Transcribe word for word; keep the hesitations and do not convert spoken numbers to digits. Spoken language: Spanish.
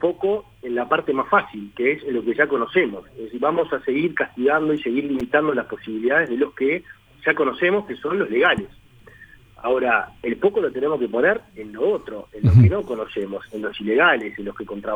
foco en la parte más fácil, que es en lo que ya conocemos. Es decir, vamos a seguir castigando y seguir limitando las posibilidades de los que ya conocemos, que son los legales. Ahora, el foco lo tenemos que poner en lo otro, en lo que no conocemos, en los ilegales, en los que contrabandamos.